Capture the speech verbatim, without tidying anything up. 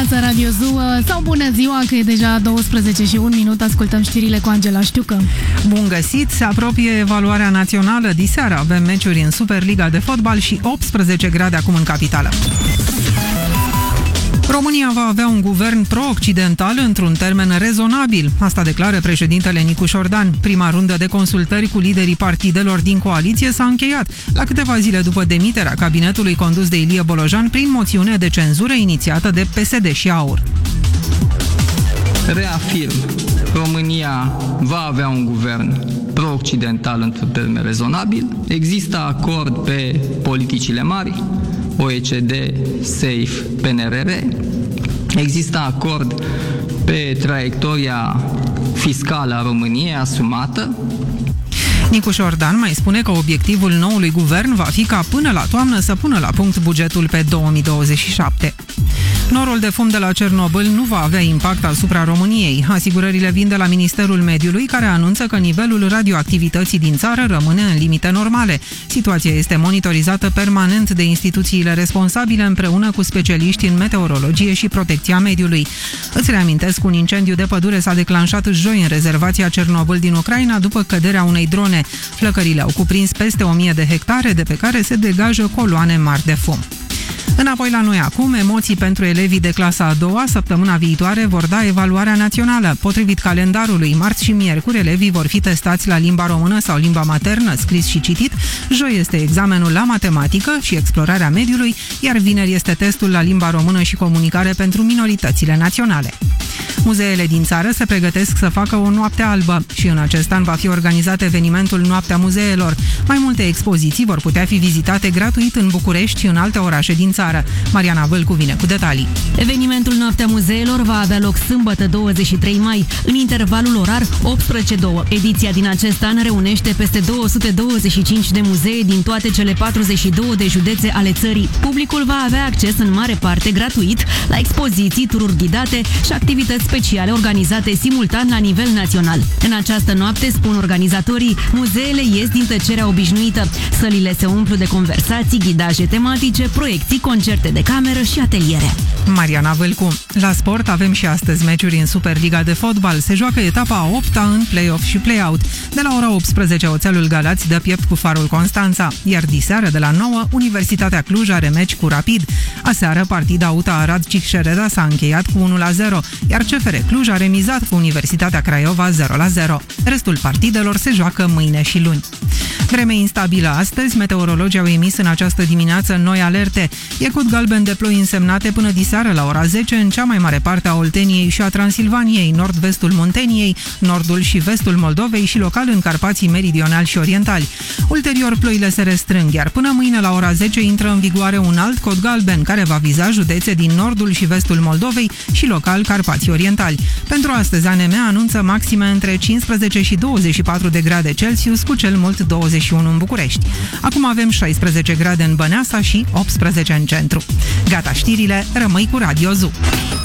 dimineața, Radio Zoo, sau bună ziua, că e deja douăsprezece și un minut, ascultăm știrile cu Angela Știucă. Bun găsit, se apropie evaluarea națională, diseară avem meciuri în Superliga de fotbal și optsprezece grade acum în capitală. România va avea un guvern pro-occidental într-un termen rezonabil. Asta declară președintele Nicu Șordan. Prima rundă de consultări cu liderii partidelor din coaliție s-a încheiat, la câteva zile după demiterea cabinetului condus de Ilie Bolojan prin moțiune de cenzură inițiată de P S D și AUR. Reafirm, România va avea un guvern pro-occidental într-un termen rezonabil. Există acord pe politicile mari, O E C D, SAFE, P N R R. Există acord pe traiectoria fiscală a României asumată. Nicu Șordan mai spune că obiectivul noului guvern va fi ca până la toamnă să pună la punct bugetul pe două mii douăzeci și șapte. Norul de fum de la Cernobâl nu va avea impact asupra României. Asigurările vin de la Ministerul Mediului, care anunță că nivelul radioactivității din țară rămâne în limite normale. Situația este monitorizată permanent de instituțiile responsabile împreună cu specialiști în meteorologie și protecția mediului. Îți reamintesc, un incendiu de pădure s-a declanșat joi în rezervația Cernobâl din Ucraina după căderea unei drone. Flăcările au cuprins peste o mie de hectare, de pe care se degajă coloane mari de fum. Înapoi la noi acum, emoții pentru elevii de clasa a doua. Săptămâna viitoare vor da evaluarea națională. Potrivit calendarului, marți și miercuri, elevii vor fi testați la limba română sau limba maternă, scris și citit. Joi este examenul la matematică și explorarea mediului, iar vineri este testul la limba română și comunicare pentru minoritățile naționale. Muzeele din țară se pregătesc să facă o noapte albă și în acest an va fi organizat evenimentul Noaptea Muzeelor. Mai multe expoziții vor putea fi vizitate gratuit în București și în alte orașe din țară. Mariana Vâlcu vine cu detalii. Evenimentul Noaptea Muzeelor va avea loc sâmbătă douăzeci și trei mai, în intervalul orar optsprezece două. Ediția din acest an reunește peste două sute douăzeci și cinci de muzee din toate cele patruzeci și două de județe ale țării. Publicul va avea acces în mare parte gratuit la expoziții, tururi ghidate și activități speciale organizate simultan la nivel național. În această noapte, spun organizatorii, muzeele ies din tăcerea obișnuită. Sălile se umplu de conversații, ghidaje tematice, proiecții, concerte de cameră și ateliere. Mariana Vâlcu. La sport avem și astăzi meciuri în Superliga de fotbal. Se joacă etapa a opta în play-off și play-out. De la ora optsprezece, Oțelul Galați dă piept cu Farul Constanța, iar diseară de la nouă, Universitatea Cluj are meci cu Rapid. Aseară, partida UTA Arad Cic-Șereda s-a încheiat cu unu la zero, iar C F R Cluj a remizat cu Universitatea Craiova zero la zero. Restul partidelor se joacă mâine și luni. Vreme instabilă astăzi, meteorologii au emis în această dimineață noi alerte. Iecut galben de ploi însemnate până diseară la ora zece în cea mai mare parte a Olteniei și a Transilvaniei, nord-vestul Munteniei, nordul și vestul Moldovei și local în Carpații meridionali și orientali. Ulterior, ploile se restrâng, iar până mâine la ora zece intră în vigoare un alt cod galben, care va viza județe din nordul și vestul Moldovei și local Carpații orientali. Pentru astăzi, A N M anunță maxime între cincisprezece și douăzeci și patru de grade Celsius, cu cel mult douăzeci și unu în București. Acum avem șaisprezece grade în Băneasa și optsprezece în centru. Gata știrile, rămâi cu Radio Zoo.